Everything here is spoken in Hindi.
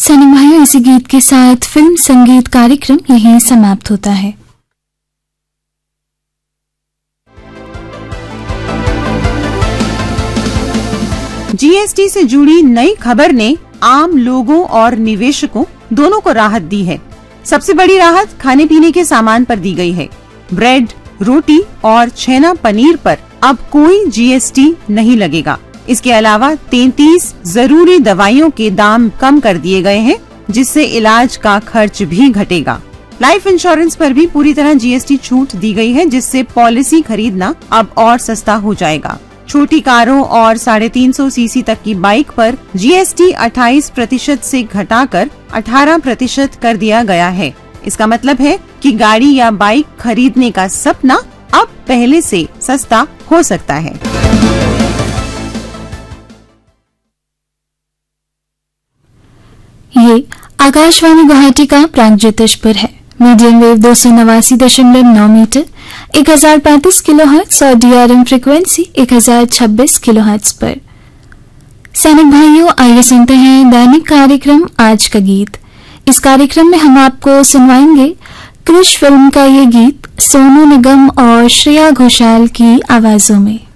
सैनिक भाइयों, इसी गीत के साथ फिल्म संगीत कार्यक्रम यहीं समाप्त होता है। जीएसटी से जुड़ी नई खबर ने आम लोगों और निवेशकों दोनों को राहत दी है। सबसे बड़ी राहत खाने पीने के सामान पर दी गई है। ब्रेड, रोटी और छेना पनीर पर अब कोई जीएसटी नहीं लगेगा। इसके अलावा 33 जरूरी दवाइयों के दाम कम कर दिए गए हैं, जिससे इलाज का खर्च भी घटेगा। लाइफ इंश्योरेंस पर भी पूरी तरह जीएसटी छूट दी गई है, जिससे पॉलिसी खरीदना अब और सस्ता हो जाएगा। छोटी कारों और 350 सीसी तक की बाइक पर जीएसटी 28% से घटाकर 18% कर दिया गया है। इसका मतलब है कि गाड़ी या बाइक खरीदने का सपना अब पहले से सस्ता हो सकता है। ये आकाशवाणी गुवाहाटी का प्रागज्योतिषपुर है। मीडियम वेव 289.9 मीटर 1035 किलोहर्ट्ज और डीआरएम फ्रीक्वेंसी 1026 किलोहर्ट्ज पर। सैनिक भाइयों, आइए सुनते हैं दैनिक कार्यक्रम आज का गीत। इस कार्यक्रम में हम आपको सुनवाएंगे क्रिश फिल्म का ये गीत सोनू निगम और श्रेया घोषाल की आवाजों में।